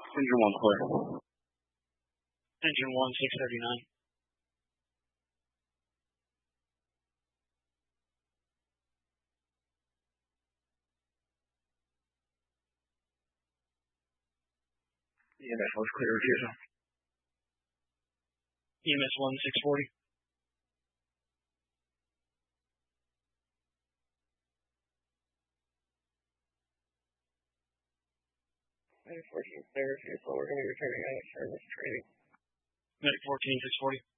Engine 1 clear. Engine 1, 639. EMS 1's clear, refusal. EMS 1, 640. Medic 14 clear, refusal. We're going to be returning out of service training. Medic 14, 640.